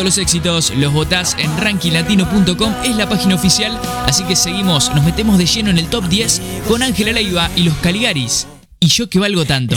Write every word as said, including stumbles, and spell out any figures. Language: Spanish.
los éxitos los votás en ranking latino punto com, es la página oficial, así que seguimos, nos metemos de lleno en el top diez con Ángela Leiva y los Caligaris. Y yo que valgo tanto.